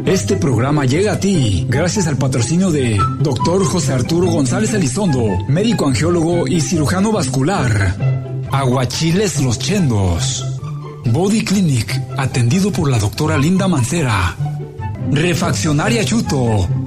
Este programa llega a ti gracias al patrocinio de Dr. José Arturo González Elizondo, médico angiólogo y cirujano vascular. Aguachiles Los Chendos. Body Clinic, atendido por la doctora Linda Mancera. Refaccionaria Chuto,